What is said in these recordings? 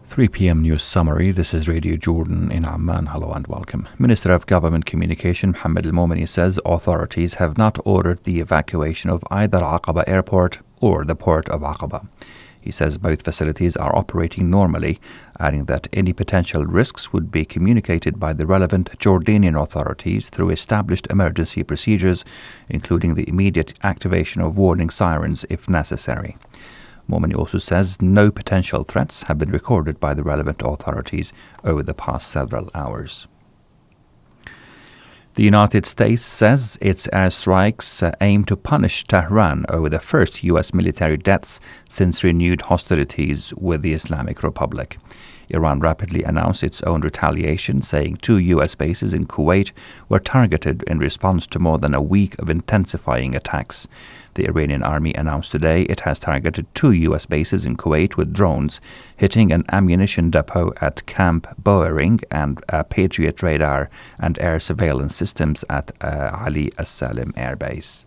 3 p.m. news summary. This is Radio Jordan in Amman. Hello and welcome. Minister of Government Communication Mohammed Al-Momeni says authorities have not ordered the evacuation of either Aqaba Airport or the port of Aqaba. He says both facilities are operating normally, adding that any potential risks would be communicated by the relevant Jordanian authorities through established emergency procedures, including the immediate activation of warning sirens if necessary. Momeni also says no potential threats have been recorded by the relevant authorities over the past several hours. The United States says its airstrikes aim to punish Tehran over the first U.S. military deaths since renewed hostilities with the Islamic Republic. Iran rapidly announced its own retaliation, saying 2 U.S. bases in Kuwait were targeted in response to more than a week of intensifying attacks. The Iranian army announced today it has targeted 2 U.S. bases in Kuwait with drones, hitting an ammunition depot at Camp Boering and Patriot radar and air surveillance systems at Ali As-Salim Air Base.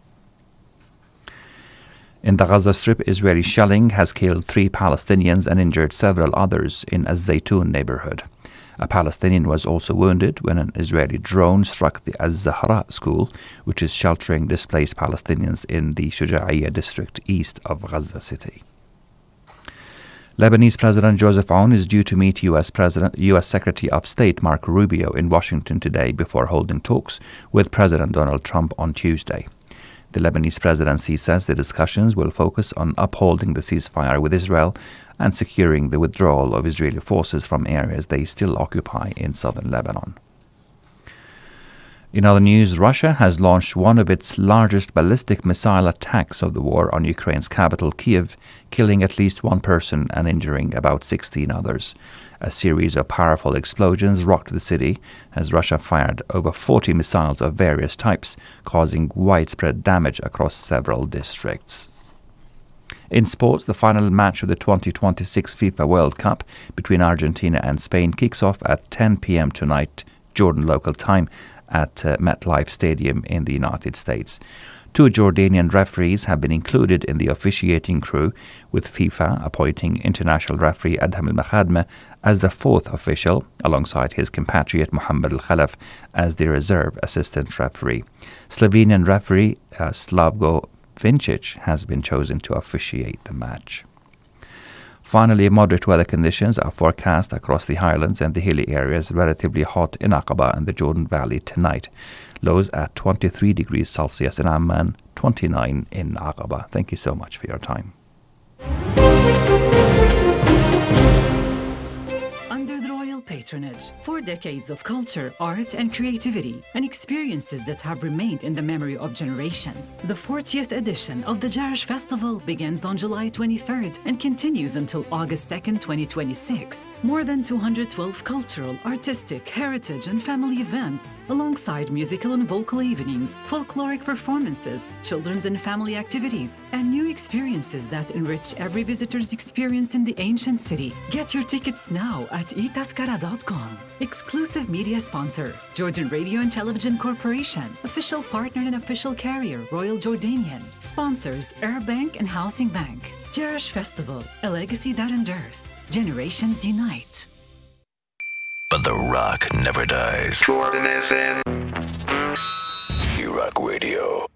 In the Gaza Strip, Israeli shelling has killed 3 Palestinians and injured several others in Az-Zaytun neighborhood. A Palestinian was also wounded when an Israeli drone struck the Az-Zahra school, which is sheltering displaced Palestinians in the Shuja'iyya district east of Gaza City. Lebanese President Joseph Aoun is due to meet U.S. Secretary of State Marco Rubio in Washington today before holding talks with President Donald Trump on Tuesday. The Lebanese presidency says the discussions will focus on upholding the ceasefire with Israel and securing the withdrawal of Israeli forces from areas they still occupy in southern Lebanon. In other news, Russia has launched one of its largest ballistic missile attacks of the war on Ukraine's capital, Kyiv, killing at least 1 person and injuring about 16 others. A series of powerful explosions rocked the city as Russia fired over 40 missiles of various types, causing widespread damage across several districts. In sports, the final match of the 2026 FIFA World Cup between Argentina and Spain kicks off at 10 p.m. tonight, Jordan local time, at MetLife Stadium in the United States. 2 Jordanian referees have been included in the officiating crew, with FIFA appointing international referee Adham Al-Makhadme as the 4th official, alongside his compatriot Mohammed Al-Khalaf as the reserve assistant referee. Slovenian referee Slavko Vincic has been chosen to officiate the match. Finally, moderate weather conditions are forecast across the highlands and the hilly areas, relatively hot in Aqaba and the Jordan Valley tonight. Lows at 23 degrees Celsius in Amman, 29 in Aqaba. Thank you so much for your time. Under the royal patronage, 4 decades of culture, art, and creativity, and experiences that have remained in the memory of generations. The 40th edition of the Jarash Festival begins on July 23rd and continues until August 2nd, 2026. More than 212 cultural, artistic, heritage, and family events, alongside musical and vocal evenings, folkloric performances, children's and family activities, and new experiences that enrich every visitor's experience in the ancient city. Get your tickets now at etazkara.com. Exclusive media sponsor, Jordan Radio and Television Corporation. Official partner and official carrier, Royal Jordanian. Sponsors, Air Bank and Housing Bank. Jarash Festival, a legacy that endures. Generations unite. But the rock never dies. Jordan is in You Rock Radio.